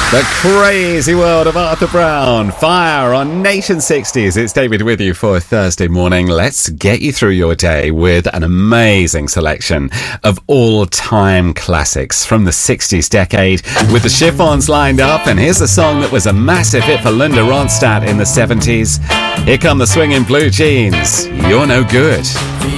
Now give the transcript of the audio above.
The crazy world of Arthur Brown. Fire on Nation 60s. It's David with you for Thursday morning. Let's get you through your day with an amazing selection of all-time classics from the 60s decade with the Chiffons lined up. And here's a song that was a massive hit for Linda Ronstadt in the 70s. Here come the swinging Blue Jeans. You're No Good.